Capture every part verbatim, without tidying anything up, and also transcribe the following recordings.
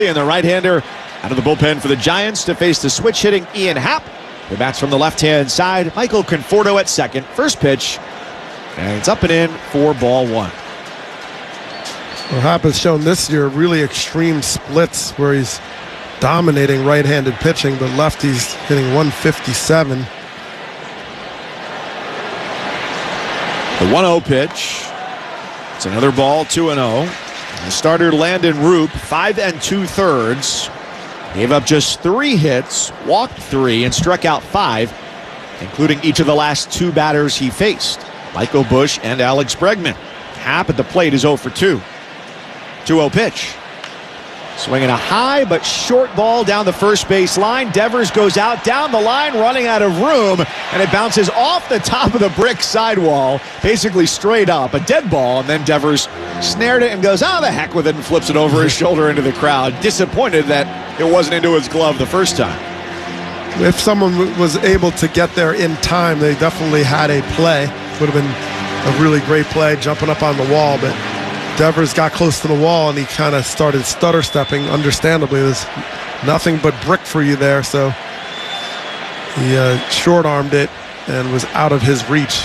And the right-hander out of the bullpen for the Giants to face the switch-hitting Ian Happ. The bats from the left-hand side. Michael Conforto at second. First pitch. And it's up and in for ball one. Well, Happ has shown this year really extreme splits where he's dominating right-handed pitching, but lefty's hitting one fifty-seven. The one oh pitch. It's another ball, two and oh. The starter Landon Roop, five and two-thirds. Gave up just three hits, walked three, and struck out five, including each of the last two batters he faced, Michael Busch and Alex Bregman. Happ at the plate is oh for two. two oh pitch. Swinging a high but short ball down the first base line. Devers goes out down the line, running out of room, and it bounces off the top of the brick sidewall, basically straight up. A dead ball, and then Devers snared it and goes, oh, the heck with it, and flips it over his shoulder into the crowd. Disappointed that it wasn't into his glove the first time. If someone was able to get there in time, they definitely had a play. Would have been a really great play, jumping up on the wall, but Devers got close to the wall and he kind of started stutter stepping. Understandably, there's nothing but brick for you there, so he uh, short armed it and was out of his reach.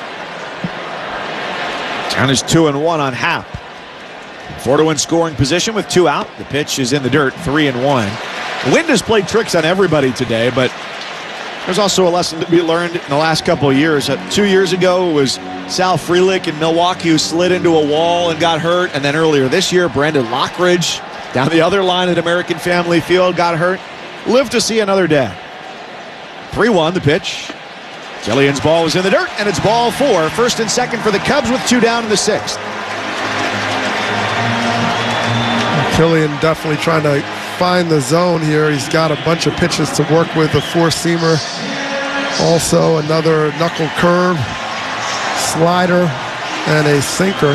Down is two and one on Happ. Conforto in scoring position with two out. The pitch is in the dirt, three and one. The wind has played tricks on everybody today, but there's also a lesson to be learned in the last couple of years. Uh, two years ago, it was Sal Frelick in Milwaukee who slid into a wall and got hurt. And then earlier this year, Brandon Lockridge down the other line at American Family Field got hurt. Live to see another day. three one the pitch. Jillian's ball was in the dirt, and it's ball four. First and second for the Cubs with two down in the sixth. Killian definitely trying to find the zone here. He's got a bunch of pitches to work with. A four-seamer, also another knuckle curve, slider, and a sinker.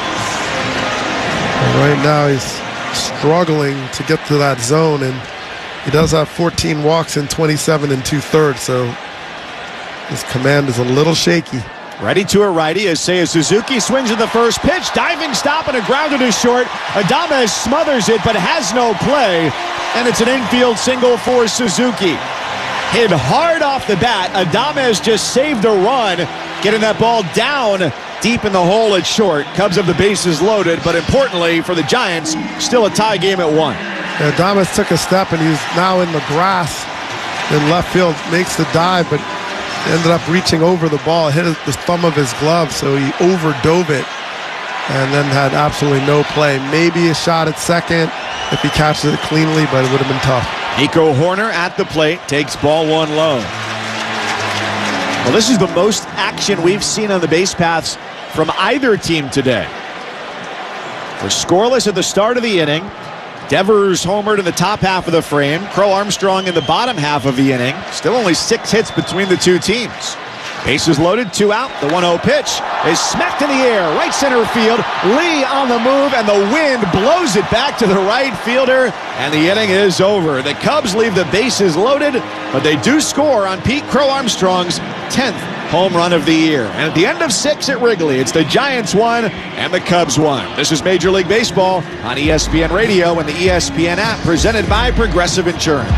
And right now he's struggling to get to that zone, and he does have fourteen walks in twenty-seven and two-thirds, so his command is a little shaky. Ready to a righty as Seiya Suzuki swings at the first pitch. Diving stop and a grounder to short. Adames smothers it but has no play. And it's an infield single for Suzuki. Hit hard off the bat. Adames just saved a run, getting that ball down deep in the hole at short. Cubs have the bases loaded, but importantly for the Giants, still a tie game at one. Adames took a step and he's now in the grass in left field. Makes the dive, but ended up reaching over the ball, hit the thumb of his glove, so he overdove it and then had absolutely no play. Maybe a shot at second if he catches it cleanly, but it would have been tough. Nico Hoerner at the plate takes ball one low. Well, this is the most action we've seen on the base paths from either team today. We're scoreless at the start of the inning. Devers homered in the top half of the frame. Crow Armstrong in the bottom half of the inning. Still only six hits between the two teams. Bases loaded, two out. The one oh pitch is smacked in the air. Right center field. Lee on the move, and the wind blows it back to the right fielder, and the inning is over. The Cubs leave the bases loaded, but they do score on Pete Crow Armstrong's tenth home run of the year. And at the end of six at Wrigley, it's the Giants one and the Cubs one. This is Major League Baseball on E S P N Radio and the E S P N app, presented by Progressive Insurance.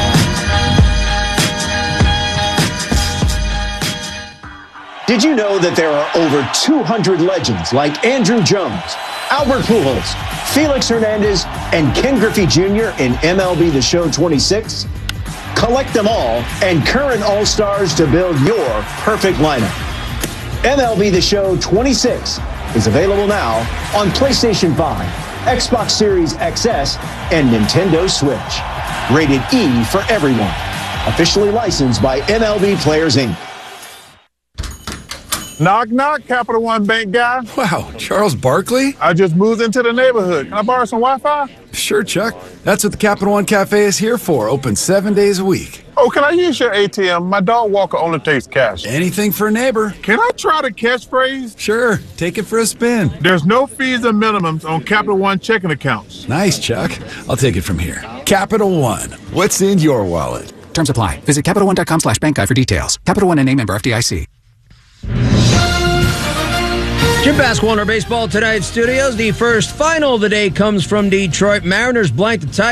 Did you know that there are over two hundred legends like Andrew Jones, Albert Pujols, Felix Hernandez, and Ken Griffey Junior in M L B The Show twenty-six? Collect them all and current All-Stars to build your perfect lineup. M L B The Show twenty-six is available now on PlayStation five, Xbox Series X S, and Nintendo Switch. Rated E for everyone. Officially licensed by M L B Players, Incorporated. Knock, knock, Capital One Bank guy. Wow, Charles Barkley? I just moved into the neighborhood. Can I borrow some Wi-Fi? Sure, Chuck. That's what the Capital One Cafe is here for. Open seven days a week. Oh, can I use your A T M? My dog walker only takes cash. Anything for a neighbor. Can I try the catchphrase? Sure, take it for a spin. There's no fees or minimums on Capital One checking accounts. Nice, Chuck. I'll take it from here. Capital One. What's in your wallet? Terms apply. Visit Capital One dot com slash bank guide for details. Capital One and a member F D I C. Jim Basco on our Baseball Tonight studios. The first final of the day comes from Detroit. Mariners blank the Tigers.